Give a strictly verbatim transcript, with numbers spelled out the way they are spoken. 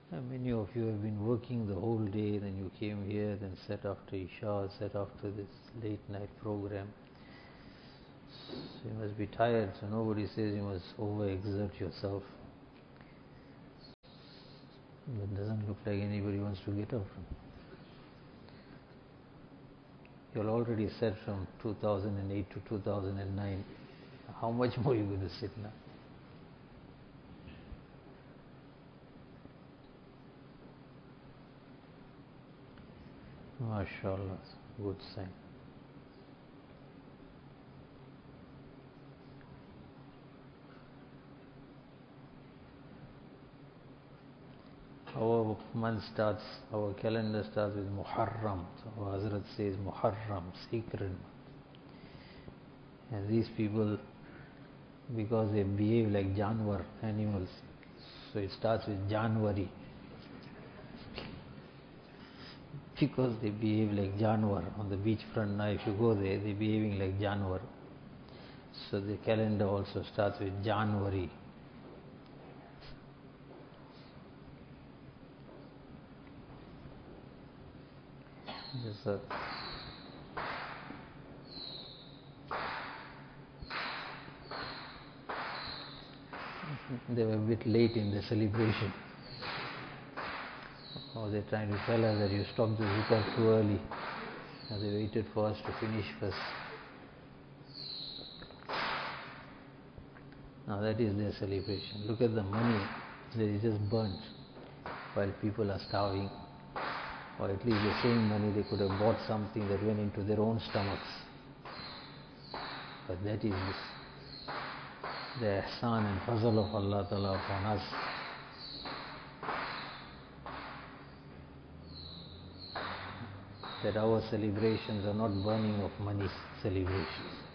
Uh, Many of you have been working the whole day, then you came here, then sat after Isha, sat after this late night program. So you must be tired, so nobody says you must overexert yourself. It doesn't look like anybody wants to get up. You're already sat from two thousand eight to two thousand nine. How much more are you going to sit now? MashaAllah, good sign. Our month starts, our calendar starts with Muharram. So our Hazrat says Muharram, sacred. And these people, because they behave like Janwar, animals, so it starts with January. Because they behave like Janwar on the beachfront. Now if you go there, they're behaving like Janwar. So the calendar also starts with January. Yes, sir. They were a bit late in the celebration. Or they're trying to tell us that you stopped the zikr too early. Now they waited for us to finish first. Now that is their celebration. Look at the money that is just burnt while people are starving. Or at least the same money they could have bought something that went into their own stomachs. But that is the ihsan and fazl of Allah Ta'ala upon us. That our celebrations are not burning of money celebrations.